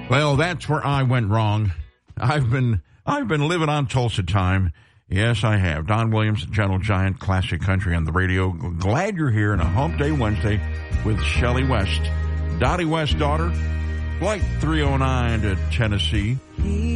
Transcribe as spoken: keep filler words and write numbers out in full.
Well, that's where I went wrong. I've been I've been living on Tulsa time. Yes, I have. Don Williams, Gentle Giant, Classic Country on the radio. Glad you're here on a Hump Day Wednesday with Shelley West. Dottie West, daughter, flight three oh nine to Tennessee.